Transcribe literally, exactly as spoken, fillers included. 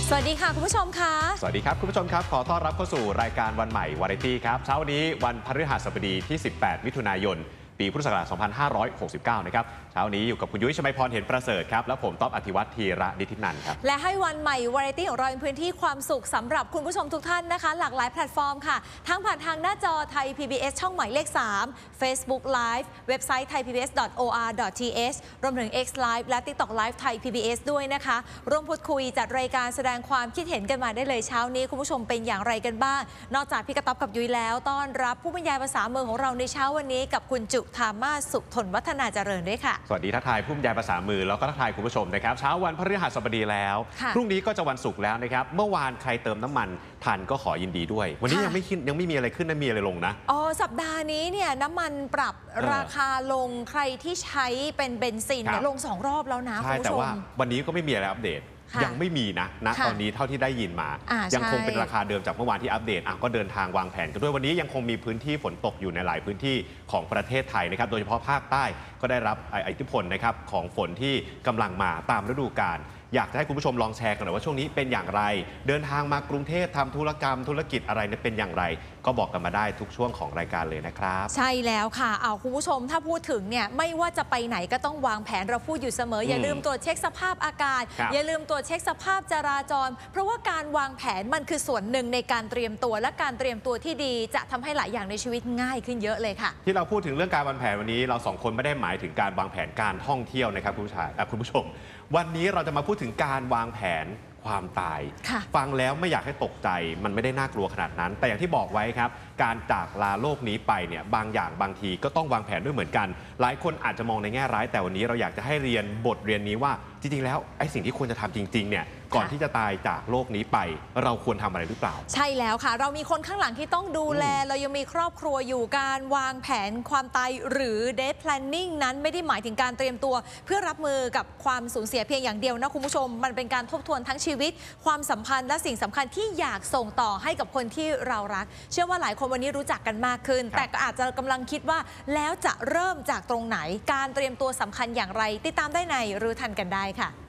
สวัสดีค่ะคุณผู้ชมค่ะสวัสดีครับคุณผู้ชมครับขอต้อนรับเข้าสู่รายการวันใหม่วาไรตี้ครับเช้าวันนี้วันพฤหัสบดีที่สิบแปดมิถุนายนปีพุทธศักราชสองพันห้าร้อยหกสิบเก้านะครับเช้านี้อยู่กับคุณยุ้ยชมัยพรเห็นประเสริฐครับและผมต๊อบอธิวัฒน์ธีระนิตินันท์ครับและให้วันใหม่วาไรตี้ของเราเป็นพื้นที่ความสุขสำหรับคุณผู้ชมทุกท่านนะคะหลากหลายแพลตฟอร์มค่ะทั้งผ่านทางหน้าจอไทย พี บี เอส ช่องหมายเลขสาม Facebook Live เว็บไซต์ ไทยพีบีเอส ดอท โอ อาร์ ดอท ที เอช รวมถึง X Live และ TikTok Live ไทย พี บี เอส ด้วยนะคะร่วมพูดคุยจัดรายการแสดงความคิดเห็นกันมาได้เลยเช้านี้คุณผู้ชมเป็นอย่างไรกันบ้างนอกจากพี่กระต๊อบกับยุ้ยแล้วต้อนรับผู้บรรยายภาษามือของเราในเช้าวันนี้กับคุณจุธามาสสุขทนวัฒนาเจริญด้วยค่ะสวัสดีทักทายผู้บรรยายภาษามือแล้วก็ทักทายคุณผู้ชมนะครับเช้าวันพฤหัสบดีแล้วพรุ่งนี้ก็จะวันศุกร์แล้วนะครับเมื่อวานใครเติมน้ำมันทันก็ขอยินดีด้วยวันนี้ยังไม่ขึ้นยังไม่มีอะไรขึ้นนะมีอะไรลงนะอ๋อสัปดาห์นี้เนี่ยน้ำมันปรับราคาลงใครที่ใช้เป็นเบนซินเนี่ยลงสองรอบแล้วนะใช่แต่ว่าวันนี้ก็ไม่มีอะไรอัปเดตยังไม่มีนะณตอนนี้เท่าที่ได้ยินมายังคงเป็นราคาเดิมจากเมื่อวานที่อัปเดตอ่ะก็เดินทางวางแผนกันด้วยวันนี้ยังคงมีพื้นที่ฝนตกอยู่ในหลายพื้นที่ของประเทศไทยนะครับโดยเฉพาะภาคใต้ก็ได้รับอิทธิพลนะครับของฝนที่กำลังมาตามฤดูกาลอยากจะให้คุณผู้ชมลองแชร์กันหน่อยว่าช่วงนี้เป็นอย่างไรเดินทางมากรุงเทพทำธุรกรรมธุรกิจอะไรเนี่ยเป็นอย่างไรก็บอกกันมาได้ทุกช่วงของรายการเลยนะครับใช่แล้วค่ะเอาคุณผู้ชมถ้าพูดถึงเนี่ยไม่ว่าจะไปไหนก็ต้องวางแผนเราพูดอยู่เสมออย่าลืมตรวจเช็คสภาพอากาศอย่าลืมตรวจเช็คสภาพจราจรเพราะว่าการวางแผนมันคือส่วนหนึ่งในการเตรียมตัวและการเตรียมตัวที่ดีจะทำให้หลายอย่างในชีวิตง่ายขึ้นเยอะเลยค่ะที่เราพูดถึงเรื่องการวางแผนวันนี้เราสองคนไม่ได้หมายถึงการวางแผนการท่องเที่ยวนะครับคุณผู้ชายคุณผู้ชมวันนี้เราจะมาพูดถึงการวางแผนความตายฟังแล้วไม่อยากให้ตกใจมันไม่ได้น่ากลัวขนาดนั้นแต่อย่างที่บอกไว้ครับการจากลาโลกนี้ไปเนี่ยบางอย่างบางทีก็ต้องวางแผนด้วยเหมือนกันหลายคนอาจจะมองในแง่ร้ายแต่วันนี้เราอยากจะให้เรียนบทเรียนนี้ว่าจริงๆแล้วไอ้สิ่งที่ควรจะทำจริงๆเนี่ยก่อนที่จะตายจากโลกนี้ไปเราควรทำอะไรหรือเปล่าใช่แล้วค่ะเรามีคนข้างหลังที่ต้องดูแลเรายังมีครอบครัวอยู่การวางแผนความตายหรือ death planning นั้นไม่ได้หมายถึงการเตรียมตัวเพื่อรับมือกับความสูญเสียเพียงอย่างเดียวนะคุณผู้ชมมันเป็นการทบทวนทั้งชีวิตความสัมพันธ์และสิ่งสำคัญที่อยากส่งต่อให้กับคนที่เรารักเชื่อว่าหลายคนวันนี้รู้จักกันมากขึ้นแต่ก็อาจจะกำลังคิดว่าแล้วจะเริ่มจากตรงไหนการเตรียมตัวสำคัญอย่างไรติดตามได้ในรู้ทันกันได้ค่ะ